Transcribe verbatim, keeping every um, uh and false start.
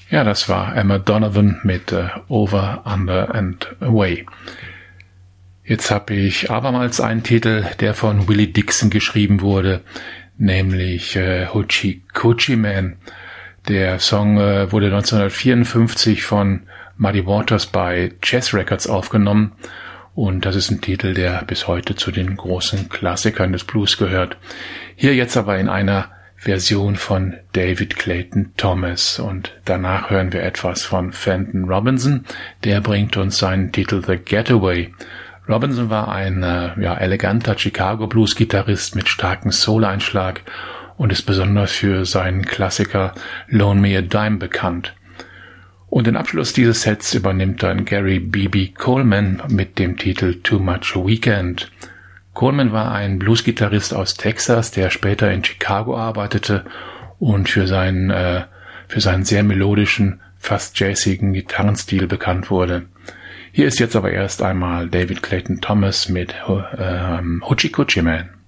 Ja, das war Emma Donovan mit äh, Over, Under and Away. Jetzt habe ich abermals einen Titel, der von Willie Dixon geschrieben wurde, nämlich äh, Hoochie Coochie Man. Der Song äh, wurde neunzehnhundertvierundfünfzig von Muddy Waters bei Chess Records aufgenommen und das ist ein Titel, der bis heute zu den großen Klassikern des Blues gehört. Hier jetzt aber in einer Version von David Clayton Thomas und danach hören wir etwas von Fenton Robinson, der bringt uns seinen Titel The Getaway. Robinson war ein äh, ja, eleganter Chicago-Blues-Gitarrist mit starkem Soul-Einschlag und ist besonders für seinen Klassiker Loan Me a Dime bekannt. Und den Abschluss dieses Sets übernimmt dann Gary B B Coleman mit dem Titel Too Much Weekend. Coleman war ein Blues-Gitarrist aus Texas, der später in Chicago arbeitete und für seinen, äh, für seinen sehr melodischen, fast jazzigen Gitarrenstil bekannt wurde. Hier ist jetzt aber erst einmal David Clayton Thomas mit äh, Hoochie Coochie Man.